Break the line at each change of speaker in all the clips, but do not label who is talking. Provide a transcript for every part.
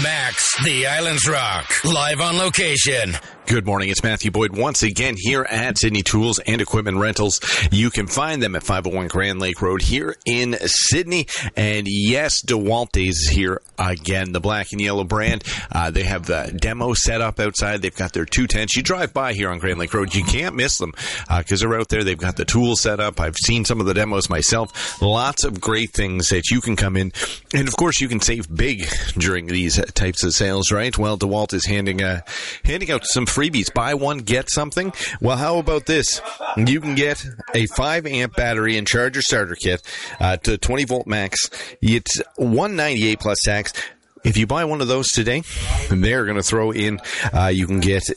Max, the Islands Rock, live on location.
Good morning. It's Matthew Boyd once again here at Sydney Tools and Equipment Rentals. You can find them at 501 Grand Lake Road here in Sydney. And yes, DeWalt is here again, the black and yellow brand. They have the demo set up outside. They've got their 2 tents. You drive by here on Grand Lake Road, you can't miss them because they're out there. They've got the tools set up. I've seen some of the demos myself. Lots of great things that you can come in. And of course, you can save big during these types of sales, right? Well, DeWalt is handing out some freebies. Buy one, get something. Well, how about this? You can get a 5-amp battery and charger starter kit to 20-volt max. It's $198 plus tax. If you buy one of those today, they're going to throw in, you can get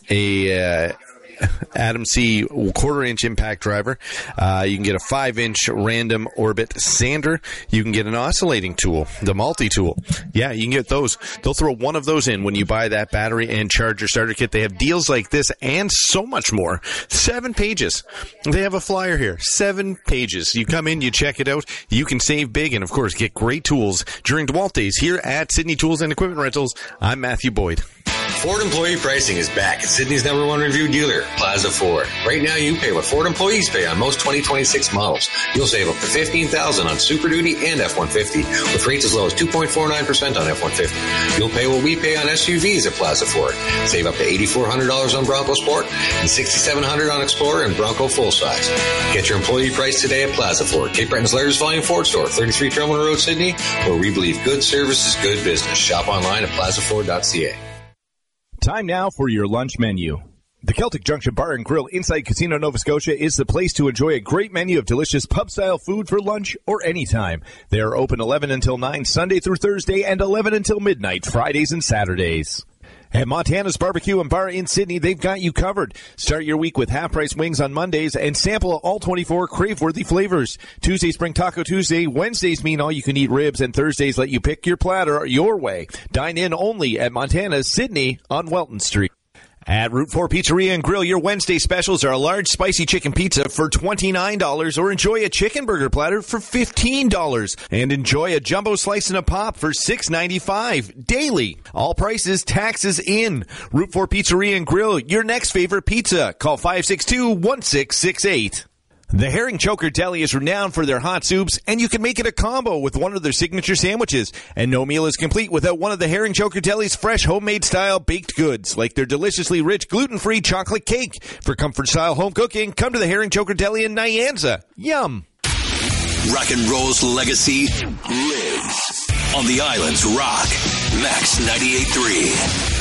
a Adam C 1/4-inch impact driver. You can get a 5-inch random orbit sander. You can get an oscillating tool, the multi-tool. Yeah, you can get those. They'll throw one of those in when you buy that battery and charger starter kit. They have deals like this and so much more. 7 pages. They have a flyer here. 7 pages. You come in, you check it out. You can save big and, of course, get great tools during DeWalt Days here at Sydney Tools and Equipment Rentals. I'm Matthew Boyd.
Ford employee pricing is back at Sydney's #1 review dealer, Plaza Ford. Right now, you pay what Ford employees pay on most 2026 models. You'll save up to $15,000 on Super Duty and F-150, with rates as low as 2.49% on F-150. You'll pay what we pay on SUVs at Plaza Ford. Save up to $8,400 on Bronco Sport and $6,700 on Explorer and Bronco full size. Get your employee price today at Plaza Ford, Cape Breton's largest volume Ford store, 33 Trumbull Road, Sydney, where we believe good service is good business. Shop online at plazaford.ca.
Time now for your lunch menu. The Celtic Junction Bar and Grill inside Casino Nova Scotia is the place to enjoy a great menu of delicious pub-style food for lunch or anytime. They are open 11 until 9 Sunday through Thursday and 11 until midnight Fridays and Saturdays. At Montana's Barbecue and Bar in Sydney, they've got you covered. Start your week with half-price wings on Mondays and sample all 24 crave-worthy flavors. Tuesdays bring Taco Tuesday, Wednesdays mean all-you-can-eat ribs, and Thursdays let you pick your platter your way. Dine in only at Montana's Sydney on Welton Street. At Route 4 Pizzeria and Grill, your Wednesday specials are a large spicy chicken pizza for $29 or enjoy a chicken burger platter for $15 and enjoy a jumbo slice and a pop for $6.95 daily. All prices, taxes in. Route 4 Pizzeria and Grill, your next favorite pizza. Call 562-1668. The Herring Choker Deli is renowned for their hot soups, and you can make it a combo with one of their signature sandwiches. And no meal is complete without one of the Herring Choker Deli's fresh homemade-style baked goods, like their deliciously rich gluten-free chocolate cake. For comfort-style home cooking, come to the Herring Choker Deli in Nyanza. Yum!
Rock and roll's legacy lives on the Islands Rock. Max 98.3.